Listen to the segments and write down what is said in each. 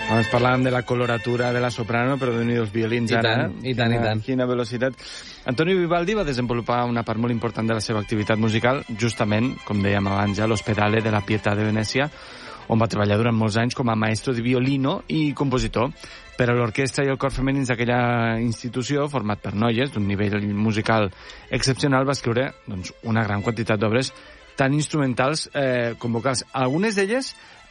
Abans parlàvem de la coloratura de la soprano, però de els violins ara. I tant. Quina velocitat. Antonio Vivaldi va desenvolupar una part molt important de la seva activitat musical, justament, com dèiem abans, a l'Ospedale de la Pietà de Venècia, on va treballar durant molts anys com a maestro de violino i compositor. Per a l'orquestra i el cor femenins d'aquella institució, format per noies d'un nivell musical excepcional, va escriure una gran quantitat d'obres tant instrumentals com vocals. Algunes d'elles,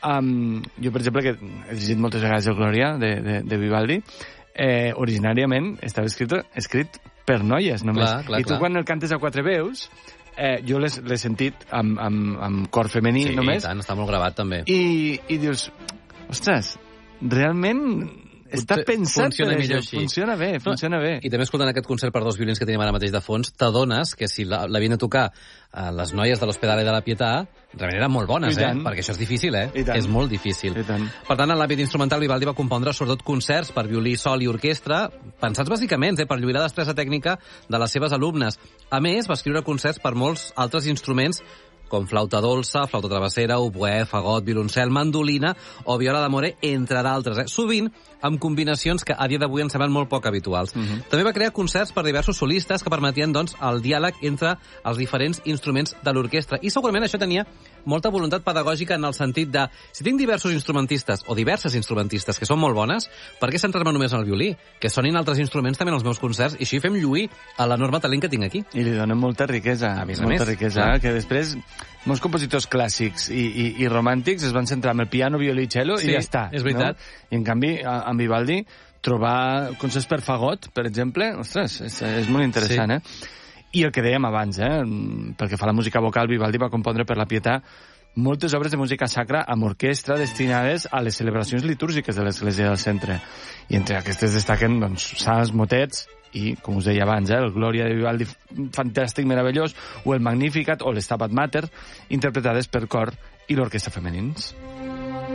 jo, per exemple, que he llegit moltes vegades el Glòria de Vivaldi, originàriament estava escrit per noies, només. Clar. I tu, quan el cantes a quatre veus, jo l'he sentit amb cor femení, només. Sí, i tant, està molt gravat, també. I dius, ostres, realment està pensat funciona per millor això. així. Funciona bé. I també escoltant aquest concert per dos violins que tenim ara mateix de fons, t'adones que si l'havien de tocar les noies de l'Hospedale de la Pietà, realment eren molt bones, perquè això és difícil, és molt difícil. Per tant, en l'àmbit instrumental, Vivaldi va compondre sobretot concerts per violí, sol i orquestra, pensats bàsicament per lluir la destresa tècnica de les seves alumnes. A més, va escriure concerts per molts altres instruments com flauta dolça, flauta travessera, oboè, fagot, violoncel, mandolina o viola d'amore, entre d'altres. Sovint amb combinacions que a dia d'avui ens semblen molt poc habituals. També va crear concerts per diversos solistes que permetien, doncs, el diàleg entre els diferents instruments de l'orquestra. I segurament això tenia molta voluntat pedagògica en el sentit de, si tinc diversos instrumentistes o diverses instrumentistes que són molt bones, per què centrar-me només en el violí? Que sonin altres instruments també en els meus concerts i així fem lluir l'enorme talent que tinc aquí. I li donen molta riquesa. A més, que després molts compositors clàssics i romàntics es van centrar en el piano, violí i cello i ja està. És veritat. No? I en canvi, amb Vivaldi, trobar concerts per fagot, per exemple, ostres, és molt interessant, I el que dèiem abans, pel que fa a la música vocal, Vivaldi va compondre per la Pietà moltes obres de música sacra amb orquestra destinades a les celebracions litúrgiques de l'Església del Centre. I entre aquestes destaquen, salms, motets i, com us deia abans, el Glòria de Vivaldi fantàstic, meravellós, o el Magnificat o l'Stabat Mater, interpretades per cor i l'orquestra femenins.